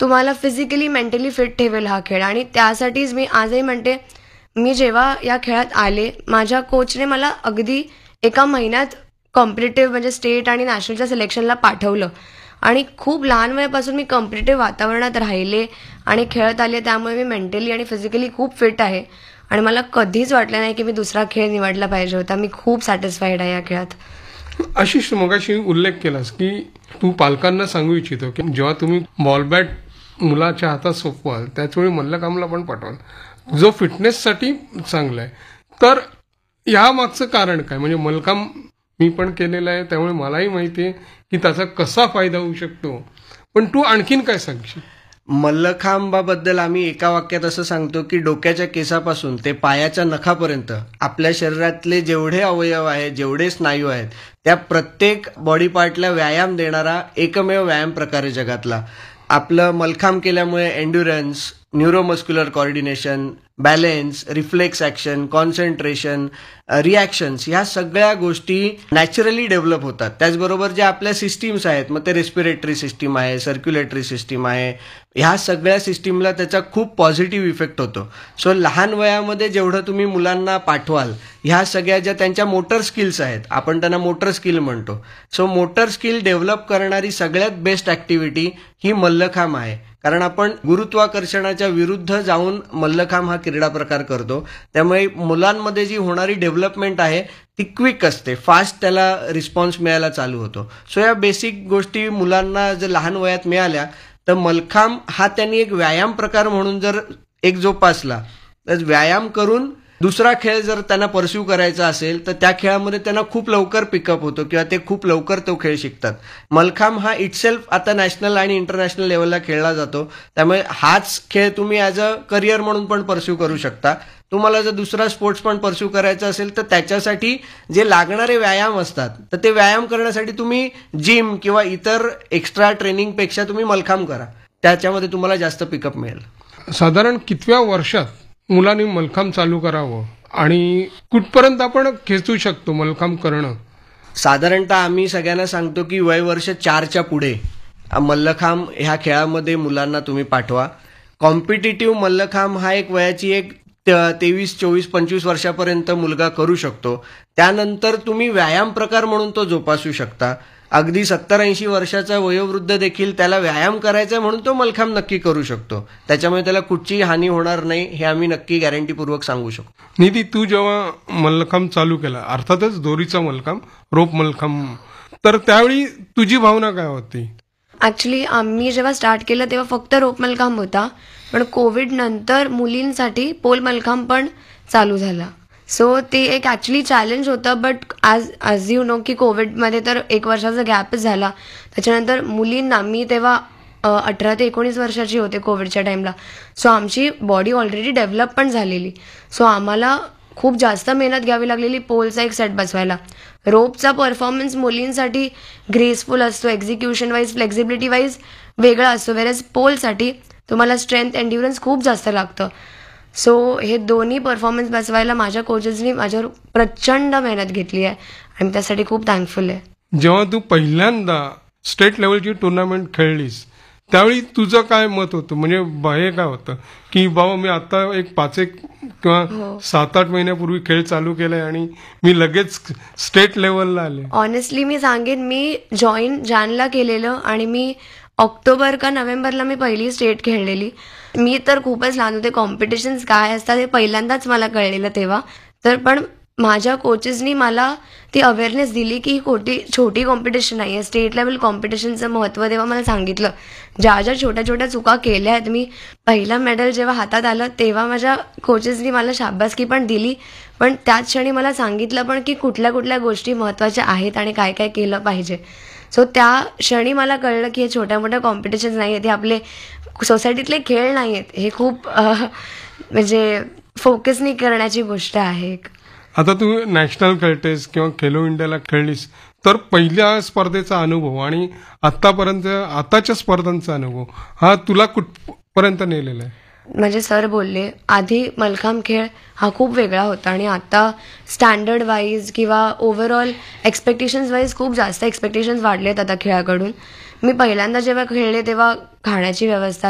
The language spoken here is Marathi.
तुम्हाला फिजिकली मेंटली फिट ठेवेल हा खेळ. आणि त्यासाठीच मी आजही म्हणते, मी जेव्हा या खेळात आले, माझ्या कोचने मला अगदी एका महिन्यात कॉम्पिटिटिव्ह म्हणजे स्टेट आणि नॅशनलच्या सिलेक्शनला पाठवलं. आणि खूप लहान वयापासून मी कॉम्पिटिटिव्ह वातावरणात राहिले आणि खेळत आले. त्यामुळे मी मेंटली आणि फिजिकली खूप फिट आहे. आणि मला कधीच वाटलं नाही की मी दुसरा खेळ निवडला पाहिजे होता. मी खूप सॅटिस्फाईड आहे या खेळात. आशिष, मगाशी उल्लेख केलास की तू पालकांना सांगू इच्छितो की जेव्हा तुम्ही बॉल बॅट मुलाच्या हातात सोपवाल त्याचवेळी मल्लखांबला पण पाठवाल, जो फिटनेससाठी चांगला आहे. तर या मागचं कारण काय? म्हणजे मल्लखांब मी पण केलेलं आहे, त्यामुळे मलाही माहिती आहे की त्याचा कसा फायदा होऊ शकतो. पण तू आणखीन काय सांगशील? मल्लखांबाबद्दल आम्ही एका वाक्यात असं सांगतो की डोक्याच्या केसापासून ते पायाच्या नखापर्यंत आपल्या शरीरातले जेवढे अवयव आहेत, जेवढे स्नायू आहेत, त्या प्रत्येक बॉडी पार्टला व्यायाम देणारा एकमेव व्यायाम प्रकार आहे जगातला. आपलं मल्लखांब केल्यामुळे endurance, neuromuscular coordination, balance, reflex action, concentration, reactions ह्या सगळ्या गोष्टी नॅचरली डेव्हलप होतात. त्याचबरोबर ज्या आपल्या सिस्टीम्स आहेत, मग ते रेस्पिरेटरी सिस्टीम आहे, सर्क्युलेटरी सिस्टीम आहे, ह्या सगळ्या सिस्टीमला त्याचा खूप पॉझिटिव्ह इफेक्ट होतो. सो लहान वयामध्ये जेवढं तुम्ही मुलांना पाठवाल, ह्या सगळ्या ज्या त्यांच्या मोटर स्किल्स आहेत, आपण त्यांना मोटर स्किल म्हणतो. सो मोटर स्किल डेव्हलप करणारी सगळ्यात बेस्ट ॲक्टिव्हिटी ही मल्लखांब आहे. कारण आपण गुरुत्वाकर्षणाच्या विरुद्ध जाऊन मल्लखांब हा क्रीडा प्रकार करतो. त्यामुळे मुलांमध्ये जी होणारी डेव्हलपमेंट आहे ती क्विक असते, फास्ट त्याला रिस्पॉन्स मिळायला चालू होतो. सो या बेसिक गोष्टी मुलांना जर लहान वयात मिळाल्या तर मल्लखांब हा त्यांनी एक व्यायाम प्रकार म्हणून जर एक जोपासला, तर व्यायाम करून दुसरा खेळ जर त्यांना परस्यू करायचा असेल तर त्या खेळामध्ये त्यांना खूप लवकर पिकअप होतो किंवा ते खूप लवकर तो खेळ शिकतात. मल्लखांब हा इटसेल्फ आता नॅशनल आणि इंटरनॅशनल लेवलला खेळला जातो. त्यामुळे हाच खेळ तुम्ही ॲज अ करिअर म्हणून पण परस्यू करू शकता. तुम्हाला जर दुसरा स्पोर्ट्स पण परस्यू करायचा असेल तर त्याच्यासाठी जे लागणारे व्यायाम असतात, तर ते व्यायाम करण्यासाठी तुम्ही जिम किंवा इतर एक्स्ट्रा ट्रेनिंगपेक्षा तुम्ही मल्लखांब करा. त्याच्यामध्ये तुम्हाला जास्त पिकअप मिळेल. साधारण कितव्या वर्षात मुलांनी मल्लखांब चालू करावं आणि कुठपर्यंत आपण खेचू शकतो मल्लखांब करणं? साधारणतः आम्ही सगळ्यांना सांगतो की वय वर्ष 4च्या पुढे मल्लखांब ह्या खेळामध्ये मुलांना तुम्ही पाठवा. कॉम्पिटिटिव्ह मल्लखांब हा एक वयाची एक 23, 24, 25 वर्षापर्यंत मुलगा करू शकतो. त्यानंतर तुम्ही व्यायाम प्रकार म्हणून तो जोपासू शकता. अगदी 70-80 वर्षाचा वयोवृद्ध देखील त्याला व्यायाम करायचा म्हणून तो मल्लखांब नक्की करू शकतो. त्याच्यामुळे त्याला कुठचीही हानी होणार नाही हे आम्ही नक्की गॅरंटीपूर्वक सांगू शकतो. निधी, तू जेव्हा मल्लखांब चालू केला, अर्थातच दोरीचा मल्लखांब, रोप मल्लखांब, तर त्यावेळी तुझी भावना काय होती? ॲक्च्युली आम्ही जेव्हा स्टार्ट केलं तेव्हा फक्त रोप मल्लखांब होता. पण कोविड नंतर मुलींसाठी पोल मल्लखांब पण चालू झाला. सो ते एक ॲक्च्युली चॅलेंज होतं. बट ॲज यू नो की कोविडमध्ये तर 1 वर्षाचा गॅपच झाला. त्याच्यानंतर मुलींना, मी तेव्हा 18 ते 19 वर्षाची होते कोविडच्या टाईमला. सो आमची बॉडी ऑलरेडी डेव्हलप पण झालेली. सो आम्हाला खूप जास्त मेहनत घ्यावी लागलेली पोलचा एक सेट बसवायला. रोपचा परफॉर्मन्स मुलींसाठी ग्रेसफुल असतो, एक्झिक्युशन वाईज, फ्लेक्झिबिलिटी वाईज वेगळा असतो. वेरेज पोलसाठी तुम्हाला स्ट्रेंथ, एन्ड्युरन्स खूप जास्त लागतं. सो हे दोन्ही परफॉर्मन्स बसवायला माझ्या कोचेसनी माझ्यावर प्रचंड मेहनत घेतली आहे आणि मी त्यासाठी खूप थँकफुल आहे. जेव्हा तू पहिल्यांदा स्टेट लेवलची टुर्नामेंट खेळलीस त्यावेळी तुझं काय मत होतं? म्हणजे हे काय होतं की बाबा मी आता एक 5-1 किंवा 7-8 महिन्यापूर्वी खेळ चालू केलाय आणि मी लगेच स्टेट लेवलला आले? ऑनेस्टली मी सांगेन, मी जॉईन जानला केलेलं आणि मी ऑक्टोबर का नोव्हेंबरला मी पहिली स्टेट खेळलेली. मी तर खूपच लहान होते. कॉम्पिटिशन्स काय असतात हे पहिल्यांदाच मला कळलेलं तेव्हा. तर पण माझ्या कोचेसनी मला ती अवेअरनेस दिली की ही छोटी कॉम्पिटिशन नाही आहे, स्टेट लेवल कॉम्पिटिशनचं महत्त्व तेव्हा मला सांगितलं. ज्या छोट्या छोट्या चुका केल्या आहेत मी, पहिला मेडल जेव्हा हातात आलं तेव्हा माझ्या कोचेसनी मला शाबासकी पण दिली. पण त्याच क्षणी मला सांगितलं पण की कुठल्या कुठल्या गोष्टी महत्त्वाच्या आहेत आणि काय काय केलं पाहिजे. सो त्या क्षणी मला कळलं की हे छोट्या मोठ्या कॉम्पिटिशन्स नाही आहेत, हे आपले सोसायटीतले खेळ नाही आहेत, हे खूप म्हणजे फोकसनी करण्याची गोष्ट आहे. आता तू नॅशनल खेळतेस किंवा खेलो इंडियाला खेळलीस, तर पहिल्या स्पर्धेचा अनुभव आणि आताच्या स्पर्धांचा अनुभव हा तुला कुठपर्यंत नेलेला आहे? म्हणजे सर बोलले, आधी मल्लखांब खेळ हा खूप वेगळा होता आणि आता स्टँडर्ड वाईज किंवा ओव्हरऑल एक्सपेक्टेशन्स वाईज खूप जास्त एक्सपेक्टेशन्स वाढलेत आता खेळाकडून. मी पहिल्यांदा जेव्हा खेळले तेव्हा खाण्याची व्यवस्था